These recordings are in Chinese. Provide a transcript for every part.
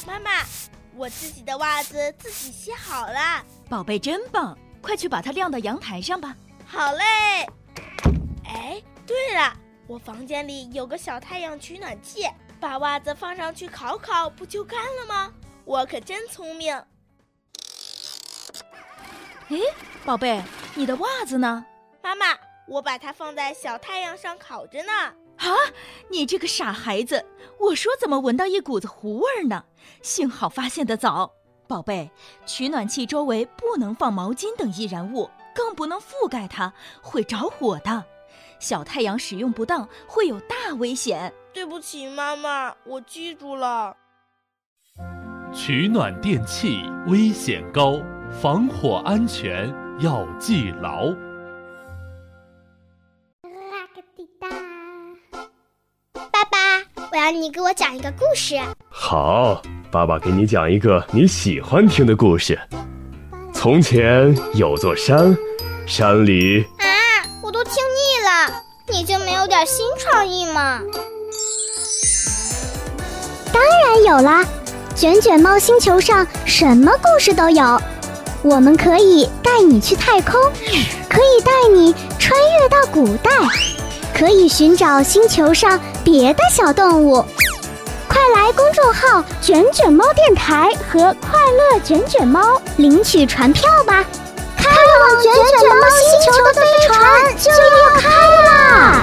妈妈，我自己的袜子自己洗好了。 宝贝真棒，快去把它晾到阳台上吧。 好嘞。哎，对了，我房间里有个小太阳取暖器，把袜子放上去烤烤，不就干了吗？我可真聪明。 诶，宝贝，你的袜子呢？ 妈妈，我把它放在小太阳上烤着呢。 啊，你这个傻孩子，我说怎么闻到一股子糊味呢？幸好发现得早。宝贝，取暖器周围不能放毛巾等易燃物，更不能覆盖它，会着火的。小太阳使用不当会有大危险。 对不起妈妈，我记住了。 取暖电器危险高，防火安全要记牢。 爸爸，我要你给我讲一个故事。 好，爸爸给你讲一个你喜欢听的故事。从前有座山，山里…… 我都听腻了，你就没有点新创意吗？ 当然有啦，卷卷猫星球上什么故事都有。我们可以带你去太空，可以带你穿越到古代，可以寻找星球上别的小动物。快来公众号卷卷猫电台和快乐卷卷猫领取船票吧，开往卷卷猫星球的飞船就要开啦！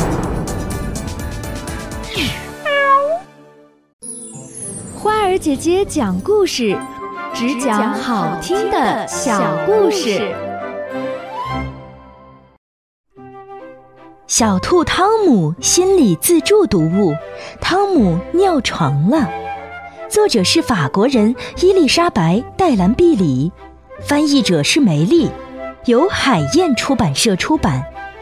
花儿姐姐讲故事，只讲好听的小故事。 小兔汤姆心理自助读物《汤姆尿床了》，作者是法国人伊丽莎白·戴兰毕里，翻译者是梅丽，由海燕出版社出版。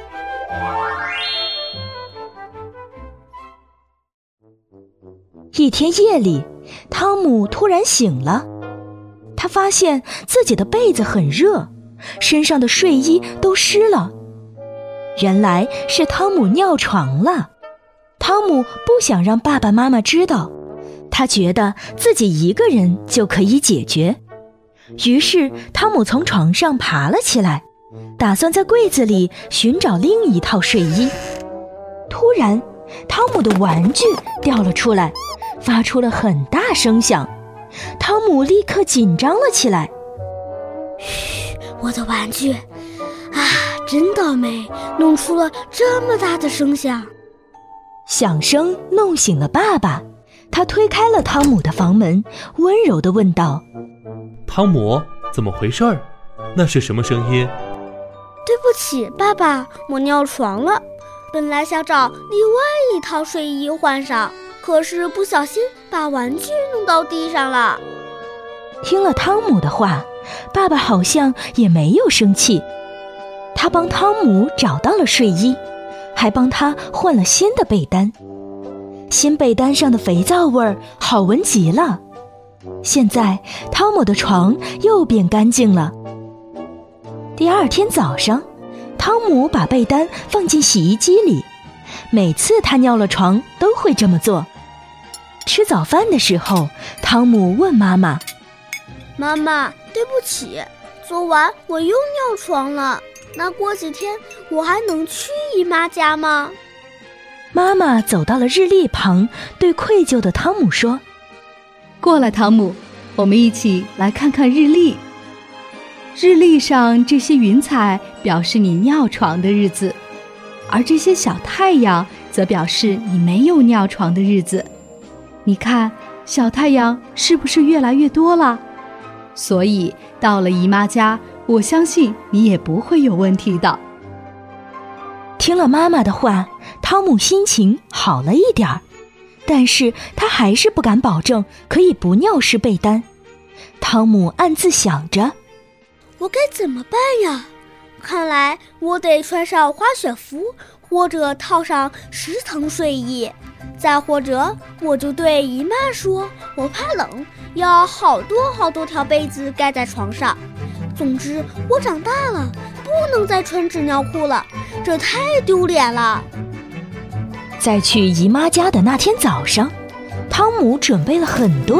一天夜里，汤姆突然醒了，他发现自己的被子很热，身上的睡衣都湿了。原来是汤姆尿床了。汤姆不想让爸爸妈妈知道，他觉得自己一个人就可以解决。于是汤姆从床上爬了起来，打算在柜子里寻找另一套睡衣。突然，汤姆的玩具掉了出来，发出了很大声响。汤姆立刻紧张了起来。 嘘，我的玩具真倒霉，弄出了这么大的声响。 响声弄醒了爸爸，他推开了汤姆的房门，温柔地问道： 汤姆，怎么回事儿？那是什么声音？ 对不起，爸爸，我尿床了。本来想找另外一套睡衣换上，可是不小心把玩具弄到地上了。 听了汤姆的话，爸爸好像也没有生气。他帮汤姆找到了睡衣，还帮他换了新的被单。新被单上的肥皂味儿好闻极了。现在汤姆的床又变干净了。第二天早上，汤姆把被单放进洗衣机里，每次他尿了床都会这么做。吃早饭的时候，汤姆问妈妈： 妈妈，对不起，昨晚我又尿床了，那过几天我还能去姨妈家吗？ 妈妈走到了日历旁，对愧疚的汤姆说： 过来，汤姆，我们一起来看看日历。日历上这些云彩表示你尿床的日子，而这些小太阳则表示你没有尿床的日子。你看，小太阳是不是越来越多了？所以到了姨妈家，我相信你也不会有问题的。 听了妈妈的话，汤姆心情好了一点儿，但是他还是不敢保证可以不尿湿被单。汤姆暗自想着， 我该怎么办呀？看来我得穿上滑雪服，或者套上10层睡衣，再或者我就对姨妈说我怕冷，要好多条被子盖在床上。总之，我长大了，不能再穿纸尿裤了，这太丢脸了。 在去姨妈家的那天早上，汤姆准备了很多